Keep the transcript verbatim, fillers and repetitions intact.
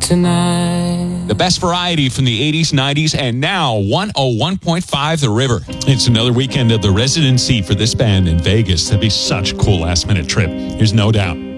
tonight. The best variety from the eighties, nineties, and now one oh one point five The River. It's another weekend of the residency for this band in Vegas. That'd be such a cool last-minute trip. There's no doubt.